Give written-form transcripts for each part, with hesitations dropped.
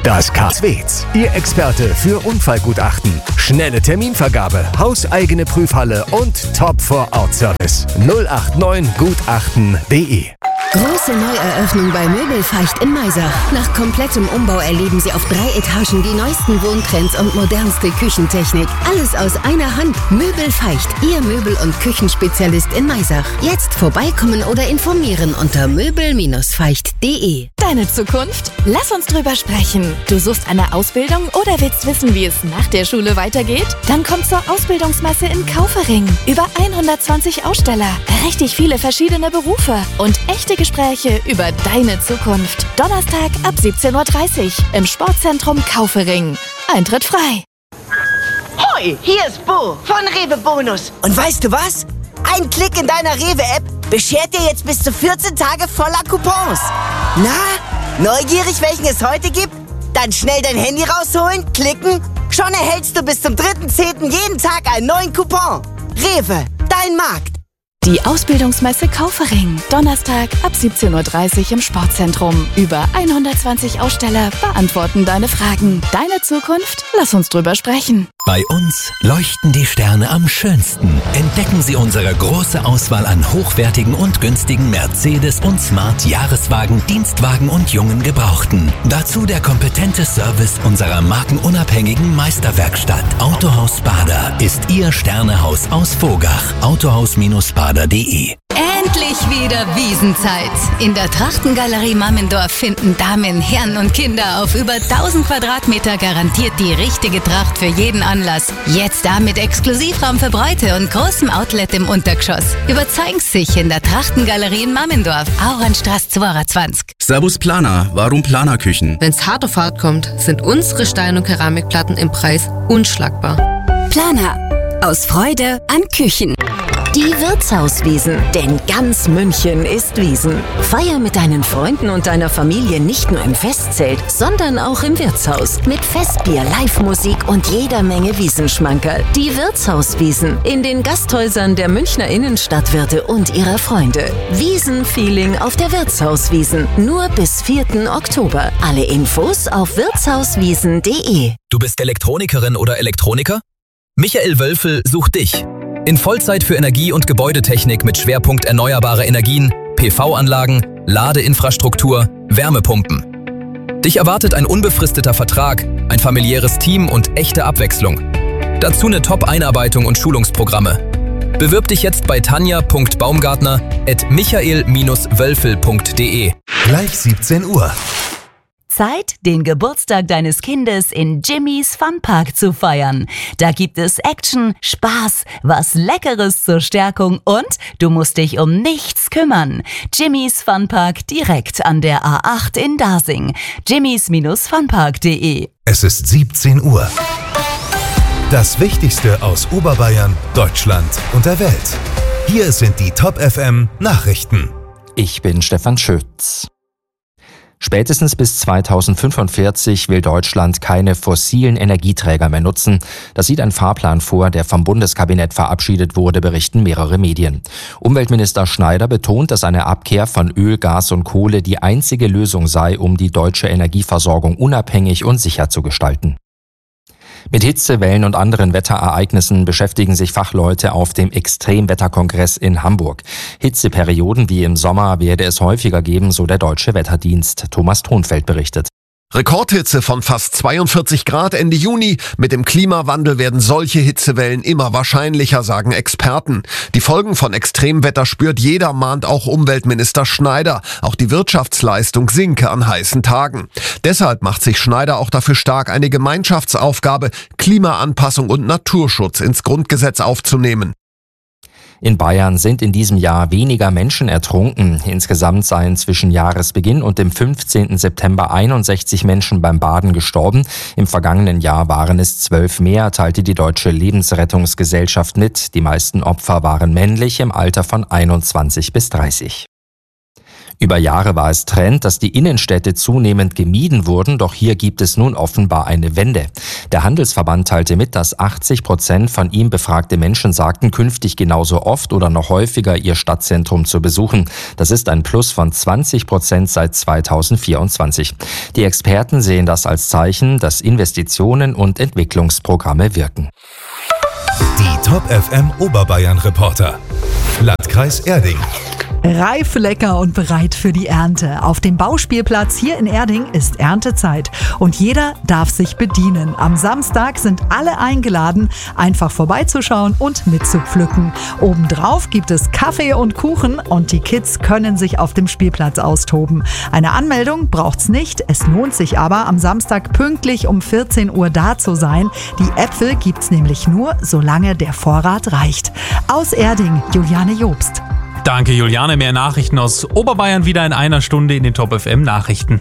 Das K-Swez, Ihr Experte für Unfallgutachten. Schnelle Terminvergabe, hauseigene Prüfhalle und Top-Vor-Ort-Service. 089gutachten.de. Große Neueröffnung bei Möbelfeicht in Maisach. Nach komplettem Umbau erleben Sie auf 3 Etagen die neuesten Wohntrends und modernste Küchentechnik. Alles aus einer Hand. Möbelfeicht, Ihr Möbel- und Küchenspezialist in Maisach. Jetzt vorbeikommen oder informieren unter möbel-feicht.de. Deine Zukunft? Lass uns drüber sprechen. Du suchst eine Ausbildung oder willst wissen, wie es nach der Schule weitergeht? Dann komm zur Ausbildungsmesse in Kaufering. Über 120 Aussteller, richtig viele verschiedene Berufe und echte Gespräche über deine Zukunft. Donnerstag ab 17:30 Uhr im Sportzentrum Kaufering. Eintritt frei. Hoi, hier ist Bo von Rewe Bonus. Und weißt du was? Ein Klick in deiner Rewe-App beschert dir jetzt bis zu 14 Tage voller Coupons. Na, neugierig, welchen es heute gibt? Dann schnell dein Handy rausholen, klicken. Schon erhältst du bis zum 3.10. jeden Tag einen neuen Coupon. Rewe, dein Markt. Die Ausbildungsmesse Kaufering. Donnerstag ab 17:30 Uhr im Sportzentrum. Über 120 Aussteller beantworten deine Fragen. Deine Zukunft? Lass uns drüber sprechen. Bei uns leuchten die Sterne am schönsten. Entdecken Sie unsere große Auswahl an hochwertigen und günstigen Mercedes- und Smart-Jahreswagen, Dienstwagen und jungen Gebrauchten. Dazu der kompetente Service unserer markenunabhängigen Meisterwerkstatt. Autohaus Bader ist Ihr Sternehaus aus Vogach. Autohaus-bader.de. Endlich wieder Wiesenzeit. In der Trachtengalerie Mammendorf finden Damen, Herren und Kinder auf über 1000 Quadratmeter garantiert die richtige Tracht für jeden Anlass. Jetzt da mit Exklusivraum für Bräute und großem Outlet im Untergeschoss. Überzeugen Sie sich in der Trachtengalerie in Mammendorf, Auernstraße 22. Servus Planer, warum Planerküchen? Wenn's hart auf hart kommt, sind unsere Stein- und Keramikplatten im Preis unschlagbar. Planer. Aus Freude an Küchen. Die Wirtshauswiesen, denn ganz München ist Wiesn. Feier mit deinen Freunden und deiner Familie nicht nur im Festzelt, sondern auch im Wirtshaus. Mit Festbier, Live-Musik und jeder Menge Wiesenschmankerl. Die Wirtshauswiesen in den Gasthäusern der Münchner Innenstadtwirte und ihrer Freunde. Wiesen-Feeling auf der Wirtshauswiesen. Nur bis 4. Oktober. Alle Infos auf wirtshauswiesen.de. Du bist Elektronikerin oder Elektroniker? Michael Wölfel sucht dich. In Vollzeit für Energie- und Gebäudetechnik mit Schwerpunkt erneuerbare Energien, PV-Anlagen, Ladeinfrastruktur, Wärmepumpen. Dich erwartet ein unbefristeter Vertrag, ein familiäres Team und echte Abwechslung. Dazu eine Top-Einarbeitung und Schulungsprogramme. Bewirb dich jetzt bei tanja.baumgartner@michael-wölfel.de. Gleich 17 Uhr. Zeit, den Geburtstag deines Kindes in Jimmy's Funpark zu feiern. Da gibt es Action, Spaß, was Leckeres zur Stärkung und du musst dich um nichts kümmern. Jimmy's Funpark direkt an der A8 in Dasing. jimmys-funpark.de. Es ist 17 Uhr. Das Wichtigste aus Oberbayern, Deutschland und der Welt. Hier sind die Top FM Nachrichten. Ich bin Stefan Schütz. Spätestens bis 2045 will Deutschland keine fossilen Energieträger mehr nutzen. Das sieht ein Fahrplan vor, der vom Bundeskabinett verabschiedet wurde, berichten mehrere Medien. Umweltminister Schneider betont, dass eine Abkehr von Öl, Gas und Kohle die einzige Lösung sei, um die deutsche Energieversorgung unabhängig und sicher zu gestalten. Mit Hitze, Wellen und anderen Wetterereignissen beschäftigen sich Fachleute auf dem Extremwetterkongress in Hamburg. Hitzeperioden wie im Sommer werde es häufiger geben, so der Deutsche Wetterdienst. Thomas Thonfeld berichtet. Rekordhitze von fast 42 Grad Ende Juni. Mit dem Klimawandel werden solche Hitzewellen immer wahrscheinlicher, sagen Experten. Die Folgen von Extremwetter spürt jeder, mahnt auch Umweltminister Schneider. Auch die Wirtschaftsleistung sinke an heißen Tagen. Deshalb macht sich Schneider auch dafür stark, eine Gemeinschaftsaufgabe, Klimaanpassung und Naturschutz ins Grundgesetz aufzunehmen. In Bayern sind in diesem Jahr weniger Menschen ertrunken. Insgesamt seien zwischen Jahresbeginn und dem 15. September 61 Menschen beim Baden gestorben. Im vergangenen Jahr waren es 12 mehr, teilte die Deutsche Lebensrettungsgesellschaft mit. Die meisten Opfer waren männlich im Alter von 21 bis 30. Über Jahre war es Trend, dass die Innenstädte zunehmend gemieden wurden, doch hier gibt es nun offenbar eine Wende. Der Handelsverband teilte mit, dass 80% von ihm befragte Menschen sagten, künftig genauso oft oder noch häufiger ihr Stadtzentrum zu besuchen. Das ist ein Plus von 20% seit 2024. Die Experten sehen das als Zeichen, dass Investitionen und Entwicklungsprogramme wirken. Die Top FM Oberbayern Reporter. Landkreis Erding. Reif, lecker und bereit für die Ernte. Auf dem Bauspielplatz hier in Erding ist Erntezeit und jeder darf sich bedienen. Am Samstag sind alle eingeladen, einfach vorbeizuschauen und mitzupflücken. Obendrauf gibt es Kaffee und Kuchen und die Kids können sich auf dem Spielplatz austoben. Eine Anmeldung braucht's nicht, es lohnt sich aber, am Samstag pünktlich um 14 Uhr da zu sein. Die Äpfel gibt's nämlich nur, solange der Vorrat reicht. Aus Erding, Juliane Jobst. Danke, Juliane. Mehr Nachrichten aus Oberbayern wieder in einer Stunde in den Top FM Nachrichten.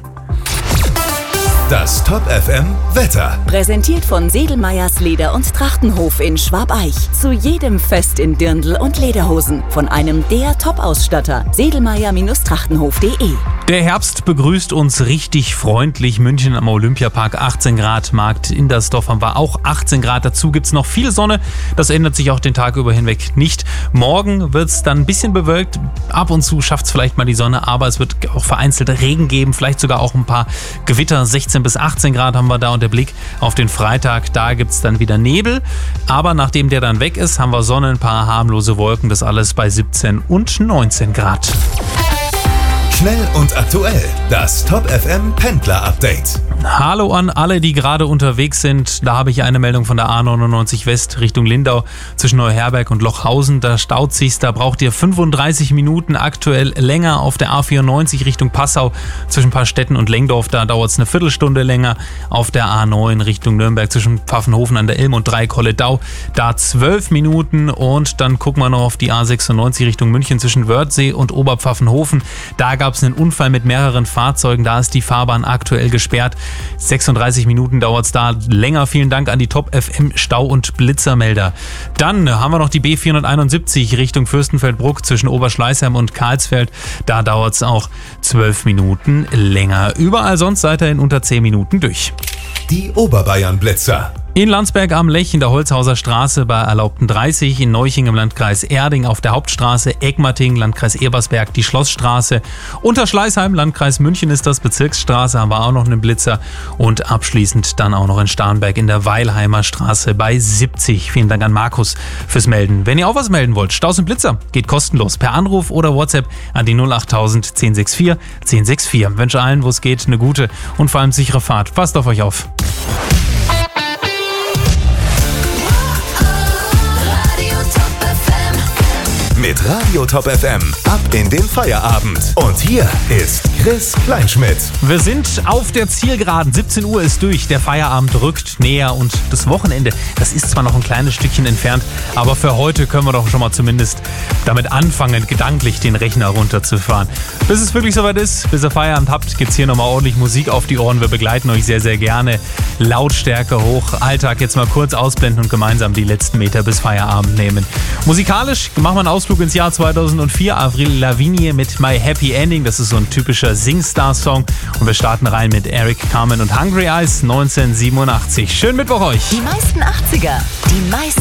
Das Top FM Wetter. Präsentiert von Sedelmeyers Leder- und Trachtenhof in Schwabeich. Zu jedem Fest in Dirndl und Lederhosen. Von einem der Top-Ausstatter. Sedelmeyer-Trachtenhof.de. Der Herbst begrüßt uns richtig freundlich. München am Olympiapark 18 Grad. Markt Indersdorf haben wir auch 18 Grad. Dazu gibt es noch viel Sonne. Das ändert sich auch den Tag über hinweg nicht. Morgen wird es dann ein bisschen bewölkt. Ab und zu schafft es vielleicht mal die Sonne. Aber es wird auch vereinzelt Regen geben. Vielleicht sogar auch ein paar Gewitter. 16 bis 18 Grad haben wir da und der Blick auf den Freitag, da gibt es dann wieder Nebel, aber nachdem der dann weg ist, haben wir Sonne, ein paar harmlose Wolken, das alles bei 17 und 19 Grad. Schnell und aktuell, das Top FM Pendler Update. Hallo an alle, die gerade unterwegs sind. Da habe ich eine Meldung von der A99 West Richtung Lindau zwischen Neuherberg und Lochhausen. Da staut sich's, da braucht ihr 35 Minuten aktuell länger. Auf der A94 Richtung Passau zwischen Paarstetten und Lengdorf, da dauert es eine Viertelstunde länger. Auf der A9 Richtung Nürnberg zwischen Pfaffenhofen an der Ilm und Dreikolledau, da 12 Minuten. Und dann gucken wir noch auf die A96 Richtung München zwischen Wörthsee und Oberpfaffenhofen. Da gab es einen Unfall mit mehreren Fahrzeugen, da ist die Fahrbahn aktuell gesperrt. 36 Minuten dauert es da länger. Vielen Dank an die Top FM Stau- und Blitzermelder. Dann haben wir noch die B471 Richtung Fürstenfeldbruck zwischen Oberschleißheim und Karlsfeld. Da dauert es auch 12 Minuten länger. Überall sonst seid ihr in unter 10 Minuten durch. Die Oberbayern Blitzer. In Landsberg am Lech in der Holzhauser Straße bei erlaubten 30, in Neuching im Landkreis Erding auf der Hauptstraße, Egmating, Landkreis Ebersberg, die Schlossstraße. Unterschleißheim, Landkreis München ist das, Bezirksstraße, haben wir auch noch einen Blitzer. Und abschließend dann auch noch in Starnberg in der Weilheimer Straße bei 70. Vielen Dank an Markus fürs Melden. Wenn ihr auch was melden wollt, Staus und Blitzer, geht kostenlos per Anruf oder WhatsApp an die 08000 1064 1064. Ich wünsche allen, wo es geht, eine gute und vor allem sichere Fahrt. Passt auf euch auf. Mit Radio Top FM ab in den Feierabend. Und hier ist Chris Kleinschmidt. Wir sind auf der Zielgeraden. 17 Uhr ist durch. Der Feierabend rückt näher und das Wochenende, das ist zwar noch ein kleines Stückchen entfernt, aber für heute können wir doch schon mal zumindest damit anfangen, gedanklich den Rechner runterzufahren. Bis es wirklich soweit ist, bis ihr Feierabend habt, gibt's hier nochmal ordentlich Musik auf die Ohren. Wir begleiten euch sehr, sehr gerne. Lautstärke hoch, Alltag jetzt mal kurz ausblenden und gemeinsam die letzten Meter bis Feierabend nehmen. Musikalisch machen wir einen Ausflug ins Jahr 2004. Avril Lavigne mit My Happy Ending. Das ist so ein typischer Singstar-Song. Und wir starten rein mit Eric Carmen und Hungry Eyes 1987. Schönen Mittwoch euch. Die meisten 80er, die meisten